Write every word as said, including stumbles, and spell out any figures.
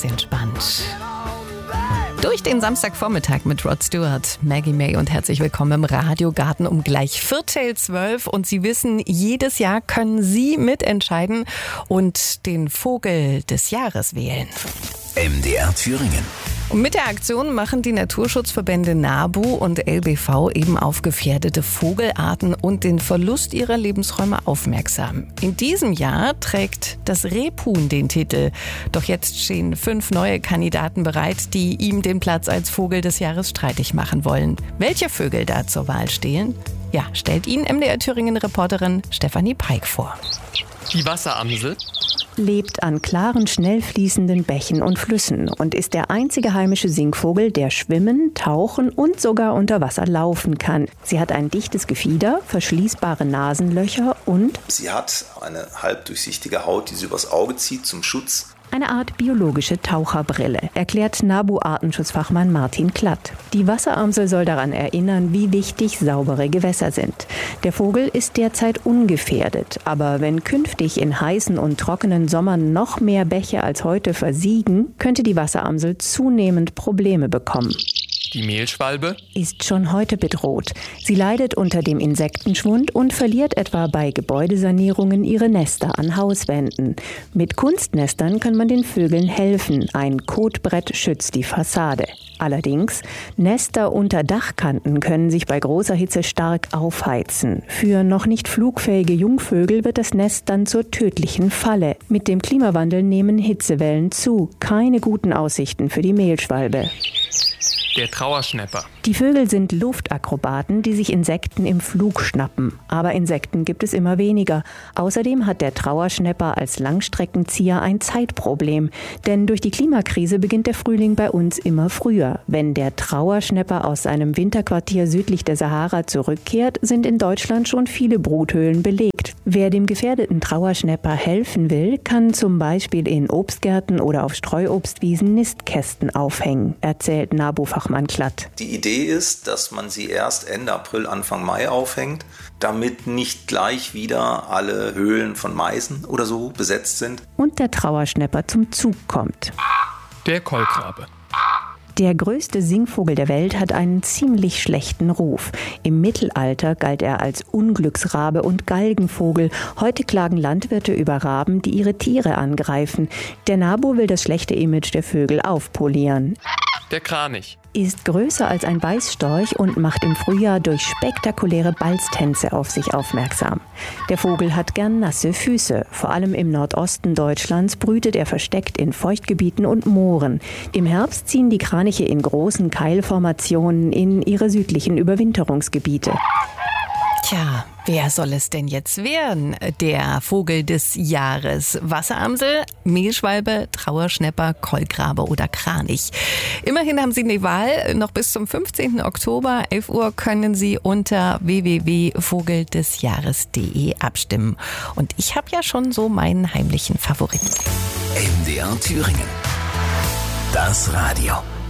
ganz entspannt. Durch den Samstagvormittag mit Rod Stewart, Maggie May und herzlich willkommen im Radiogarten um gleich Viertel zwölf. Und Sie wissen, jedes Jahr können Sie mitentscheiden und den Vogel des Jahres wählen. M D R Thüringen. Und mit der Aktion machen die Naturschutzverbände NABU und L B V eben auf gefährdete Vogelarten und den Verlust ihrer Lebensräume aufmerksam. In diesem Jahr trägt das Rebhuhn den Titel. Doch jetzt stehen fünf neue Kandidaten bereit, die ihm den Platz als Vogel des Jahres streitig machen wollen. Welche Vögel da zur Wahl stehen? Ja, stellt Ihnen M D R Thüringen-Reporterin Stefanie Peik vor. Die Wasseramsel lebt an klaren, schnell fließenden Bächen und Flüssen und ist der einzige heimische Singvogel, der schwimmen, tauchen und sogar unter Wasser laufen kann. Sie hat ein dichtes Gefieder, verschließbare Nasenlöcher und sie hat eine halbdurchsichtige Haut, die sie übers Auge zieht zum Schutz. Eine Art biologische Taucherbrille, erklärt NABU-Artenschutzfachmann Martin Klatt. Die Wasseramsel soll daran erinnern, wie wichtig saubere Gewässer sind. Der Vogel ist derzeit ungefährdet, aber wenn künftig in heißen und trockenen Sommern noch mehr Bäche als heute versiegen, könnte die Wasseramsel zunehmend Probleme bekommen. Die Mehlschwalbe ist schon heute bedroht. Sie leidet unter dem Insektenschwund und verliert etwa bei Gebäudesanierungen ihre Nester an Hauswänden. Mit Kunstnestern kann man den Vögeln helfen. Ein Kotbrett schützt die Fassade. Allerdings, Nester unter Dachkanten können sich bei großer Hitze stark aufheizen. Für noch nicht flugfähige Jungvögel wird das Nest dann zur tödlichen Falle. Mit dem Klimawandel nehmen Hitzewellen zu. Keine guten Aussichten für die Mehlschwalbe. Der Trauerschnäpper. Die Vögel sind Luftakrobaten, die sich Insekten im Flug schnappen. Aber Insekten gibt es immer weniger. Außerdem hat der Trauerschnäpper als Langstreckenzieher ein Zeitproblem. Denn durch die Klimakrise beginnt der Frühling bei uns immer früher. Wenn der Trauerschnäpper aus seinem Winterquartier südlich der Sahara zurückkehrt, sind in Deutschland schon viele Bruthöhlen belegt. Wer dem gefährdeten Trauerschnäpper helfen will, kann zum Beispiel in Obstgärten oder auf Streuobstwiesen Nistkästen aufhängen, erzählt NABU-Fachmann Klatt. Die Idee ist, dass man sie erst Ende April, Anfang Mai aufhängt, damit nicht gleich wieder alle Höhlen von Meisen oder so besetzt sind. Und der Trauerschnäpper zum Zug kommt. Der Kolkrabe. Der größte Singvogel der Welt hat einen ziemlich schlechten Ruf. Im Mittelalter galt er als Unglücksrabe und Galgenvogel. Heute klagen Landwirte über Raben, die ihre Tiere angreifen. Der NABU will das schlechte Image der Vögel aufpolieren. Der Kranich ist größer als ein Weißstorch und macht im Frühjahr durch spektakuläre Balztänze auf sich aufmerksam. Der Vogel hat gern nasse Füße. Vor allem im Nordosten Deutschlands brütet er versteckt in Feuchtgebieten und Mooren. Im Herbst ziehen die Kraniche in großen Keilformationen in ihre südlichen Überwinterungsgebiete. Tja, wer soll es denn jetzt werden? Der Vogel des Jahres. Wasseramsel, Mehlschwalbe, Trauerschnäpper, Kolkrabe oder Kranich. Immerhin haben Sie die Wahl. Noch bis zum fünfzehnten Oktober, elf Uhr, können Sie unter w w w punkt vogeldesjahres punkt de abstimmen. Und ich habe ja schon so meinen heimlichen Favoriten. M D R Thüringen. Das Radio.